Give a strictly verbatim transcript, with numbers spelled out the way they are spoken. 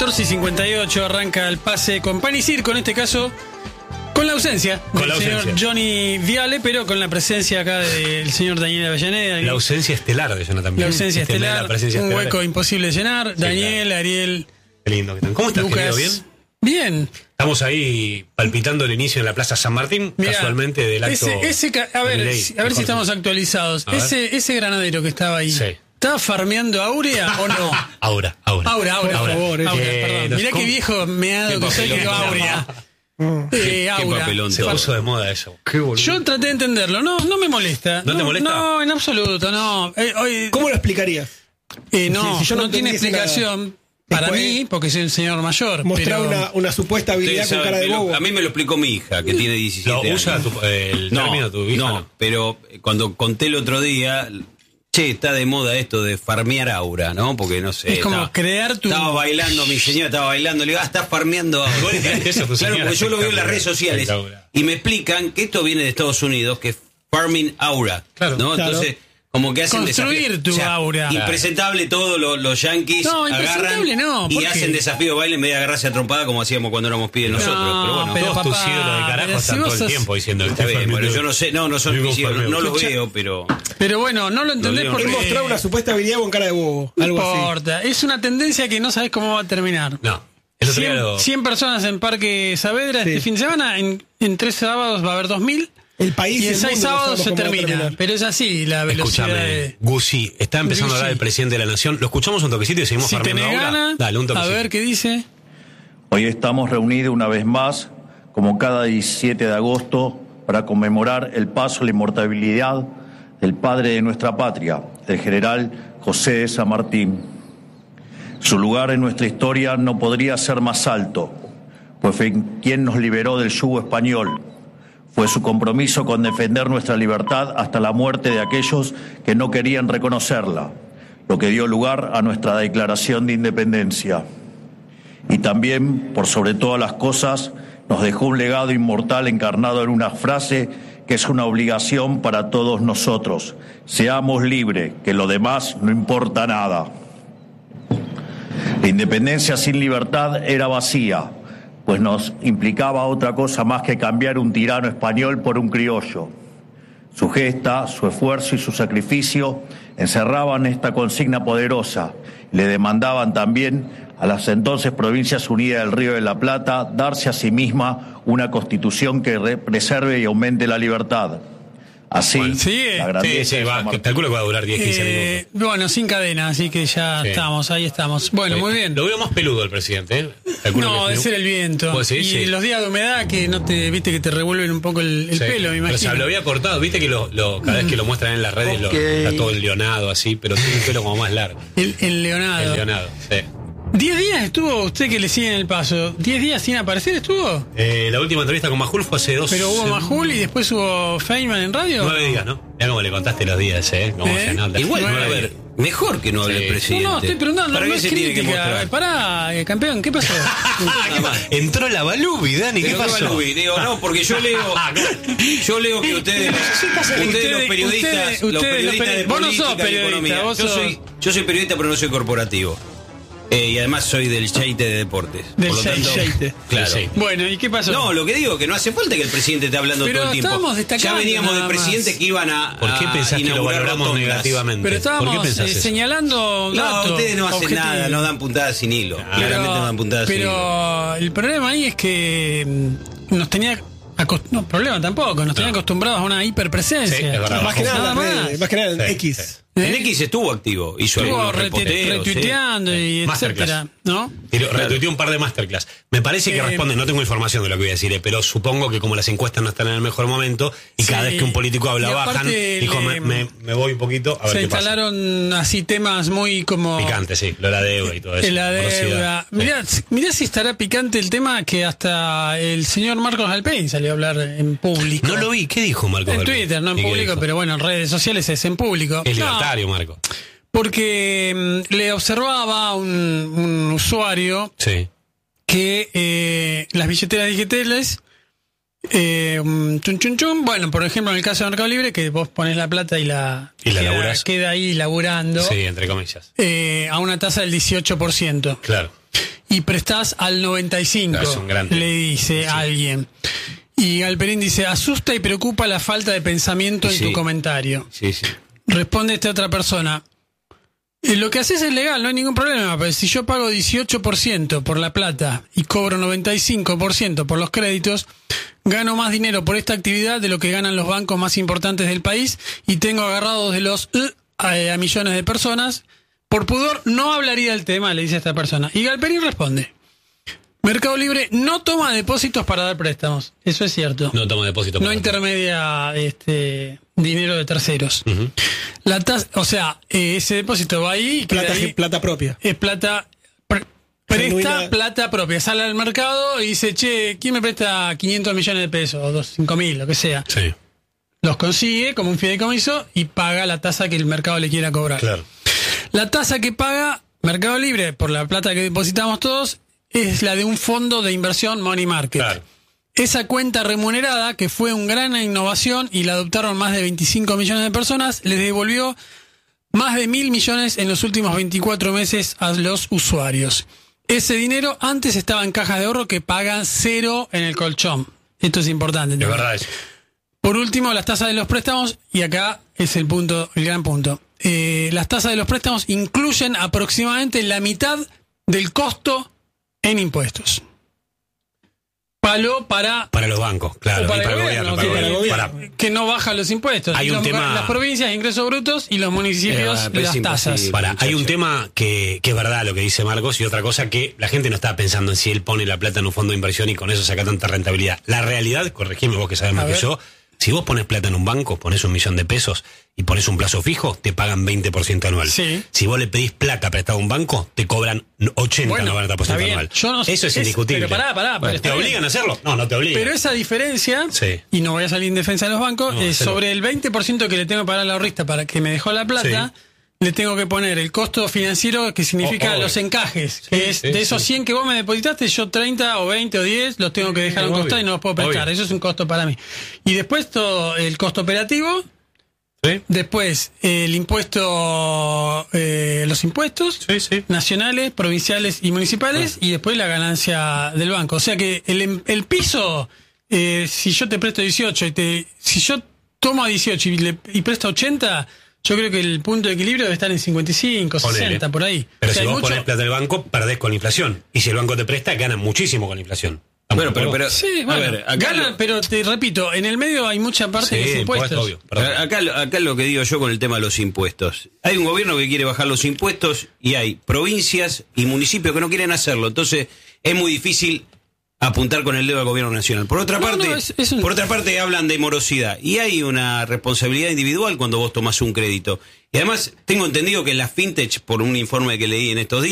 catorce y cincuenta y ocho arranca el pase con pan y circo, en este caso con la ausencia con del la señor ausencia. Johnny Viale, pero con la presencia acá del señor Daniel Avellaneda. La ausencia estelar de Jonathan La Viale. ausencia Este, estelar, la presencia un estelar. hueco imposible de llenar. Sí, Daniel, claro. Ariel, Qué lindo que están. ¿Cómo estás, Lucas. querido? ¿Bien? Bien. Estamos ahí palpitando el inicio en la Plaza San Martín, Mirá, casualmente del acto. Ese, ese ca- a ver, de ley, si- a ver si Jorge. estamos actualizados. A ver. Ese, ese granadero que estaba ahí, Sí. ¿estaba farmeando Aurea o no? Ahora, ahora. Aura, Aura, Por favor, eh. Aura, Eh, perdón. nos Mirá com- qué viejo meado Qué que soy que digo papelón. Aurea. Eh, Qué Aura. papelón Se todo. puso de moda eso. Qué boludo. Yo traté de entenderlo, no, no me molesta. ¿No te molesta? No, en absoluto, no. Eh, hoy- ¿Cómo lo explicarías? eh, no, si- si yo no no tiene entendiese explicación para Después, mí, porque soy un señor mayor. Mostrar pero- una, una supuesta habilidad Ustedes con cara saben de que lo- bobo. a mí me lo explicó mi hija, que tiene diecisiete ¿Lo años. usa tu- el no, término tu hija? no, pero cuando conté el otro día, che, está de moda esto de farmear aura, ¿no? Porque no sé. Es como estaba, crear tu- Estaba bailando, mi señora estaba bailando, le digo, ah, estás farmeando aura. Vos le dijiste eso a tu Claro, señora. porque yo lo veo en las redes sociales Espectacular. y me explican que esto viene de Estados Unidos, que es farming aura, Claro, ¿no? claro. Entonces, como que hacen Construir desafío- tu aura. Impresentable todo, lo- los yankees No, agarran impresentable no, y ¿por qué? hacen desafío de baile en vez de agarrarse a trompada como hacíamos cuando éramos pibes nosotros. Pero bueno, pero Todos tus papá, ídolos de carajo pero están si todo vos el sos- tiempo diciendo que está está bien, farmeando. bueno, yo no sé, no, no son Digo, mis ídolos, no, no los Escucha- veo, pero Pero bueno, no lo entendés Lo digo, porque... Es mostrar una supuesta habilidad con cara de bobo. No Algo así. importa, es una tendencia que no sabes cómo va a terminar. No. El otro día cien, lo- cien personas en Parque Saavedra Sí. este fin de semana, en, en tres sábados va a haber dos mil. El país Y en el seis mundo no sábados sabemos se cómo va a termina. terminar. Pero es así la velocidad Escúchame, de... Gusi, está empezando a hablar Gusi. el presidente de la Nación. ¿Lo escuchamos un toquecito y seguimos Si farmeando tenés ahora? ganas, Dale, un a toquecito. ver qué dice. Hoy estamos reunidos una vez más, como cada diecisiete de agosto, para conmemorar el paso a la inmortalidad del padre de nuestra patria, el general José de San Martín. Su lugar en nuestra historia no podría ser más alto, pues fue quien nos liberó del yugo español. Fue su compromiso con defender nuestra libertad hasta la muerte de aquellos que no querían reconocerla, lo que dio lugar a nuestra declaración de independencia. Y también, por sobre todas las cosas, nos dejó un legado inmortal encarnado en una frase que es una obligación para todos nosotros: seamos libres, que lo demás no importa nada. La independencia sin libertad era vacía, pues nos implicaba otra cosa más que cambiar un tirano español por un criollo. Su gesta, su esfuerzo y su sacrificio encerraban esta consigna poderosa y le demandaban también a las entonces Provincias Unidas del Río de la Plata darse a sí misma una constitución que re- preserve y aumente la libertad. Así, Bueno, sigue. la Sí, grandeza sí, de va, San Martín- calculo que va a durar diez, quince Eh, minutos. bueno, sin cadena, así que ya Sí. estamos, ahí estamos. Bueno, muy bien. Lo veo más peludo el presidente, ¿eh? Calculo No, que- de ser el viento. Pues sí, y sí. los días de humedad que no te, viste que te revuelven un poco el, el Sí. pelo, me Pero imagino. se lo había cortado, viste que lo, lo- cada vez que lo muestran en las redes lo- Ok. está todo leonado así, pero tiene un pelo como más largo. El, el Leonardo. El leonado, sí. ¿Diez días estuvo usted que le sigue en el paso? ¿Diez días sin aparecer estuvo? Eh, la última entrevista con Majul fue hace dos Pero hubo sem- Majul y después hubo Feynman en radio. nueve días, ¿no? Mirá cómo le contaste los días, ¿eh? Cómo ¿Eh? se nota. igual, Nueve a ver, días. mejor que no hable Sí. el No, presidente. no, estoy preguntando, ¿Para no qué es se tiene que crítica. mostrar? Pará, eh, campeón, ¿qué pasó? Ah, ¿qué pa- Entró la Balubi, Dani, ¿qué Pero pasó? Balubi, digo, no, porque yo leo, yo leo que ustedes, ustedes, Ustedes- los periodistas, ustedes- los ustedes, periodistas los de peri- vos no sos política y periodista, economía. vos Yo sos- soy, yo soy periodista, pero no soy corporativo. Eh, y además soy del Cheite de deportes. Del Por lo tanto, Cheite. claro. Del Cheite. Bueno, ¿y qué pasó? No, lo que digo que no hace falta que el presidente esté hablando Pero todo el tiempo. estábamos Ya destacando veníamos de nada presidentes más. que iban a, ¿Por qué a pensás que lo inaugurar valoramos rotondas. negativamente? Pero ¿Por qué estábamos pensás eh, eso? señalando No, datos ustedes no hacen objetivos. nada, no dan puntadas sin hilo. Claramente no dan puntadas sin hilo. Pero el problema ahí es que mm, nos tenía acost- no, problema tampoco, nos tenía acostumbrados a una hiperpresencia. Sí, es verdad. Más que nada, en Nada las más. redes, más que nada en Sí, X. sí. ¿Eh? En X estuvo activo, hizo Estuvo algunos reti- reposteos, sí. retuiteando y Masterclass. etcétera, ¿no? Y lo- retuiteó un par de masterclass. Me parece que Eh, responde, no tengo información de lo que voy a decir, eh, pero supongo que como las encuestas no están en el mejor momento y cada Sí. vez que un político habla Y bajan, aparte dijo, le- me, me, me voy un poquito a ver Se qué pasa. instalaron así temas muy como Picante, sí, lo de la deuda y todo eso. la deuda. morosidad. Sí. Mirá, mirá si estará picante el tema que hasta el señor Marcos Alpeín salió a hablar en público. No lo vi, ¿qué dijo Marco? En Galvez? Twitter, no en ¿Y qué público, dijo? pero bueno, en redes sociales es en público. Es No, libertario, Marco. porque mm, le observaba un, un usuario Sí. que eh, las billeteras digitales, eh, um, chun, chun, chun, bueno, por ejemplo, en el caso de Mercado Libre, que vos pones la plata y la, Y la queda, laburás. queda ahí laburando Sí, entre comillas. eh, a una tasa del dieciocho por ciento. Claro. y prestás al noventa y cinco, Es un grande. le dice Sí. alguien. Y Galperín dice, asusta y preocupa la falta de pensamiento en Sí. tu comentario. Sí, sí. Responde esta otra persona, "Eh, lo que haces es legal, no hay ningún problema, pero si yo pago dieciocho por ciento por la plata y cobro noventa y cinco por ciento por los créditos, gano más dinero por esta actividad de lo que ganan los bancos más importantes del país y tengo agarrados de los uh, a, a millones de personas. Por pudor no hablaría del tema", le dice esta persona. Y Galperín responde, Mercado Libre no toma depósitos para dar préstamos. Eso es cierto. No toma depósito. No para- intermedia este dinero de terceros. Ujú. La tasa, o sea, eh, ese depósito va ahí y queda Plata, ahí. plata propia. Es plata, pre- presta Genuina. plata propia. Sale al mercado y dice, che, ¿quién me presta quinientos millones de pesos? O cinco mil, lo que sea. Sí, Los consigue como un fideicomiso y paga la tasa que el mercado le quiera cobrar. claro. La tasa que paga Mercado Libre por la plata que depositamos todos es la de un fondo de inversión Money Market. Claro. Esa cuenta remunerada, que fue una gran innovación y la adoptaron más de veinticinco millones de personas, les devolvió más de mil millones en los últimos veinticuatro meses a los usuarios. Ese dinero antes estaba en cajas de ahorro que pagan cero en el colchón. Esto es importante. Es también. verdad eso. Por último, las tasas de los préstamos, y acá es el punto, el gran punto. Eh, las tasas de los préstamos incluyen aproximadamente la mitad del costo en impuestos. Palo para, Para los bancos, claro. o para y para el el gobierno, gobierno. Para el que, gobierno. gobierno. que no baja los impuestos. Hay Y un los- tema- Las provincias, ingresos brutos, y los municipios, Eh, pero las es tasas. imposible. Para, hay un muchacho. tema que, que es verdad lo que dice Marcos y otra cosa que la gente no está pensando en si él pone la plata en un fondo de inversión y con eso saca tanta rentabilidad. La realidad, corregime vos que sabes más A que ver. yo, si vos pones plata en un banco, pones un millón de pesos y pones un plazo fijo, te pagan veinte por ciento anual. Sí. Si vos le pedís plata prestada a un banco, te cobran ochenta, Bueno, noventa por ciento está bien. anual. Yo no sé- eso es, es- indiscutible. pero pará, pará, pero Bueno, está ¿te bien. obligan a hacerlo? No, no te obligan. Pero esa diferencia, Sí. y no voy a salir en defensa de los bancos, No, es hacelo. sobre el veinte por ciento que le tengo que pagar al ahorrista para que me dejó la plata, le tengo que poner el costo financiero que significa Oh, oh, los encajes. que es sí, de esos sí. cien que vos me depositaste, yo treinta o veinte o diez los tengo que dejar a un obvio, costado y no los puedo prestar. obvio. Eso es un costo para mí. Y después todo el costo operativo, ¿Sí? después el impuesto, eh, los impuestos Sí, sí. nacionales, provinciales y municipales, y después la ganancia del banco. O sea que el, em- el piso, eh, si yo te presto dieciocho y te, si yo tomo a dieciocho y, le, y presto ochenta, yo creo que el punto de equilibrio debe estar en cincuenta y cinco, Ponele. sesenta, por ahí. Pero O sea, si hay vos mucho- ponés plata en el banco, perdés con la inflación. Y si el banco te presta, ganan muchísimo con la inflación. Bueno, pero, pero Sí, a bueno, ver, acá ganan, lo- pero te repito, en el medio hay mucha parte Sí, de los impuestos. impuesto, obvio. Perdón. Acá, lo- acá lo que digo yo con el tema de los impuestos. Hay un gobierno que quiere bajar los impuestos y hay provincias y municipios que no quieren hacerlo. Entonces es muy difícil apuntar con el dedo al gobierno nacional. Por otra No, parte, no, es- es un- por otra parte hablan de morosidad y hay una responsabilidad individual cuando vos tomás un crédito. Y además tengo entendido que en la fintech, por un informe que leí en estos días,